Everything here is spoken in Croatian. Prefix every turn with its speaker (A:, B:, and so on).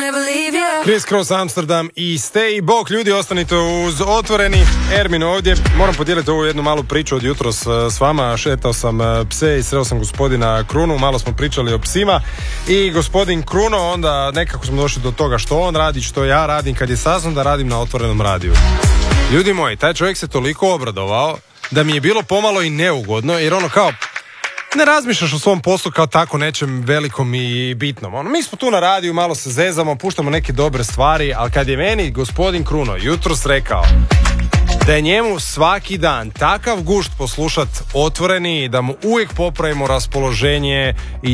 A: Chris Cross, Amsterdam i Stay. Bog ljudi, ostanite uz Otvoreni. Ermin ovdje. Moram podijeliti ovu jednu malu priču od jutros s vama. Šetao sam pse i sreo sam gospodina Krunu. Malo smo pričali o psima. I gospodin Kruno, onda nekako smo došli do toga što on radi, što ja radim kad je saznam da radim na Otvorenom radiju. Ljudi moji, taj čovjek se toliko obradovao da mi je bilo pomalo i neugodno, jer ono kao, ne razmišljaš o svom poslu kao tako nečem velikom i bitnom. Mi smo tu na radiju, malo se zezamo, puštamo neke dobre stvari, ali kad je meni gospodin Kruno jutros rekao da je njemu svaki dan takav gušt poslušat Otvoreni, da mu uvijek popravimo raspoloženje i